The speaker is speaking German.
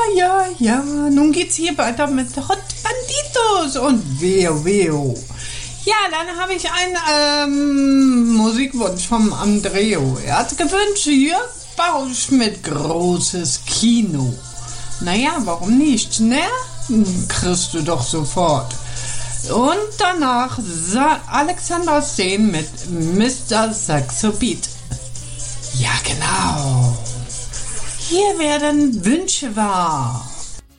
ja, nun geht's hier weiter mit Hot Banditos und Veo. Ja, dann habe ich einen Musikwunsch vom Andreo. Er hat gewünscht, Jörg Bausch mit großes Kino. Naja, warum nicht, ne? Kriegst du doch sofort. Und danach Alexander Steen mit Mr. Saxo Beat. Ja, genau. Hier werden Wünsche wahr.